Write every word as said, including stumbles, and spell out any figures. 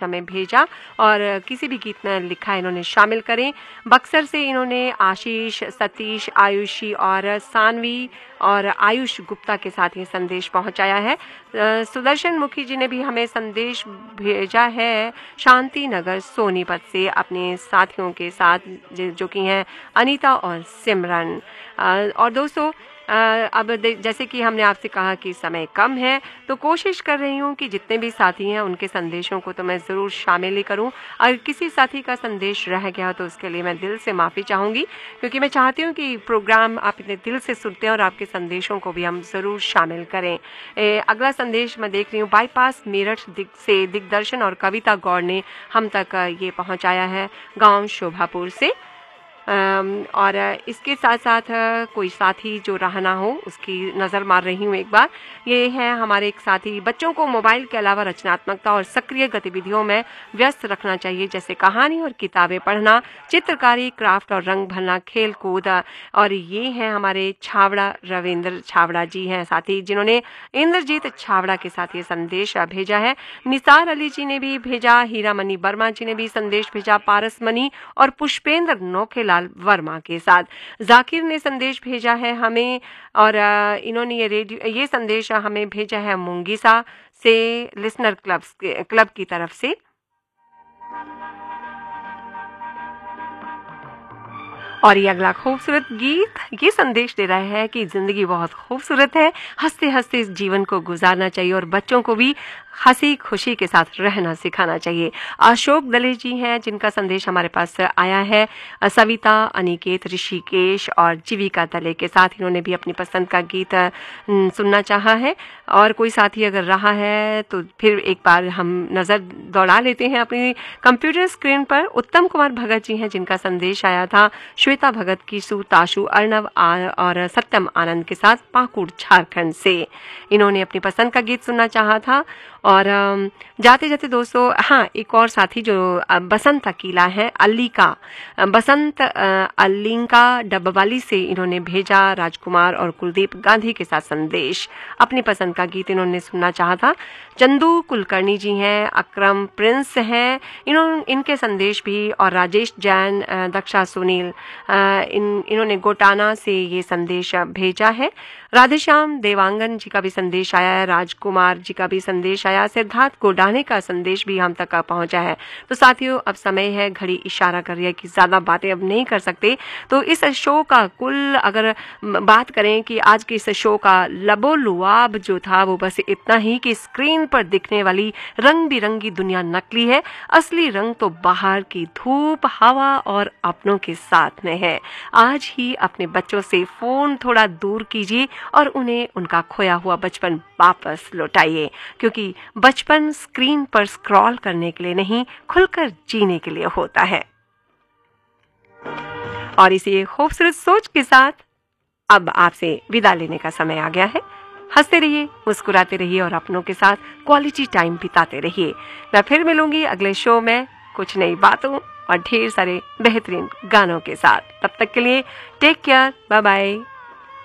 हमें भेजा और किसी भी गीत में लिखा इन्होंने शामिल करें। बक्सर से इन्होंने आशीष, सतीश, आयुषी और सानवी और आयुष गुप्ता के साथ ये संदेश पहुंचाया है। सुदर्शन मुखी जी ने भी हमें संदेश भेजा है शांति नगर सोनीपत से अपने साथियों के साथ, जो कि हैं अनीता और सिमरन। और दोस्तों अब जैसे कि हमने आपसे कहा कि समय कम है, तो कोशिश कर रही हूँ कि जितने भी साथी हैं उनके संदेशों को तो मैं ज़रूर शामिल ही करूँ। अगर किसी साथी का संदेश रह गया तो उसके लिए मैं दिल से माफ़ी चाहूँगी, क्योंकि मैं चाहती हूँ कि प्रोग्राम आप इतने दिल से सुनते हैं और आपके संदेशों को भी हम ज़रूर शामिल करें। ए, अगला संदेश मैं देख रही हूँ बाईपास मेरठ दिग से दिग्दर्शन और कविता गौड़ ने हम तक ये पहुँचाया है गाँव शोभापुर से। और इसके साथ साथ कोई साथी जो रहा ना हो उसकी नज़र मार रही हूँ एक बार। ये है हमारे एक साथी, बच्चों को मोबाइल के अलावा रचनात्मकता और सक्रिय गतिविधियों में व्यस्त रखना चाहिए, जैसे कहानी और किताबें पढ़ना, चित्रकारी, क्राफ्ट और रंग भरना, खेल कूद। और ये हैं हमारे छावड़ा रविंद्र छावड़ा जी हैं साथी, जिन्होंने इंद्रजीत छावड़ा के साथ ये संदेश भेजा है। निसार अली जी ने भी भेजा, हीरामणि वर्मा जी ने भी संदेश भेजा, पारस मनी और पुष्पेंद्र नौखेला वर्मा के साथ। जाकिर ने संदेश भेजा है हमें और इन्होंने ये रेडियो ये संदेश हमें भेजा है मुंगीसा से लिसनर क्लब क्लब की तरफ से। और ये अगला खूबसूरत गीत ये संदेश दे रहा है कि जिंदगी बहुत खूबसूरत है, हंसते हंसते इस जीवन को गुजारना चाहिए और बच्चों को भी हंसी खुशी के साथ रहना सिखाना चाहिए। अशोक दले जी हैं जिनका संदेश हमारे पास आया है। सविता, अनिकेत, ऋषिकेश और जीविका दले के साथ इन्होंने भी अपनी पसंद का गीत सुनना चाहा है। और कोई साथी अगर रहा है तो फिर एक बार हम नज़र दौड़ा लेते हैं अपनी कंप्यूटर स्क्रीन पर। उत्तम कुमार भगत जी हैं जिनका संदेश आया था श्वेता भगत, कीसु, ताशु, अर्णव और सत्यम आनंद के साथ पाकुड़ झारखंड से। इन्होंने अपनी पसंद का गीत सुनना चाहा था। और जाते जाते दोस्तों, हाँ, एक और साथी जो बसंत अकीला है, अल्लिका बसंत अल्लिका डब्बावाली से इन्होंने भेजा राजकुमार और कुलदीप गांधी के साथ संदेश। अपनी पसंद का गीत इन्होंने सुनना चाहा था। चंदू कुलकर्णी जी हैं, अक्रम प्रिंस हैं, इन्होंने इनके संदेश भी। और राजेश जैन, दक्षा सुनील, इन इन्होंने गोटाना से ये संदेश भेजा है। राधेश्याम देवांगन जी का भी संदेश आया है, राजकुमार जी का भी संदेश आया, सिद्धार्थ गोडाने का संदेश भी हम तक पहुंचा है। तो साथियों, अब समय है, घड़ी इशारा कर रही है कि ज्यादा बातें अब नहीं कर सकते। तो इस शो का कुल अगर बात करें कि आज के इस शो का लबोलुआब जो था वो बस इतना ही कि स्क्रीन पर दिखने वाली रंग बिरंगी दुनिया नकली है, असली रंग तो बाहर की धूप, हवा और अपनों के साथ में है। आज ही अपने बच्चों से फोन थोड़ा दूर कीजिए और उन्हें उनका खोया हुआ बचपन वापस लौटाइए, क्योंकि बचपन स्क्रीन पर स्क्रॉल करने के लिए नहीं, खुलकर जीने के लिए होता है। और इसी खूबसूरत सोच के साथ अब आपसे विदा लेने का समय आ गया है। हंसते रहिए, मुस्कुराते रहिए और अपनों के साथ क्वालिटी टाइम बिताते रहिए। मैं फिर मिलूंगी अगले शो में कुछ नई बातों और ढेर सारे बेहतरीन गानों के साथ। तब तक के लिए टेक केयर, बाय बाय।